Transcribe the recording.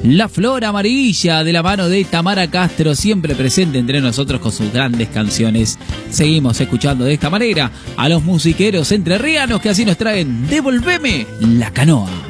La Flor Amarilla, de la mano de Tamara Castro, siempre presente entre nosotros con sus grandes canciones. Seguimos escuchando de esta manera a los musiqueros entrerrianos que así nos traen Devolveme la canoa.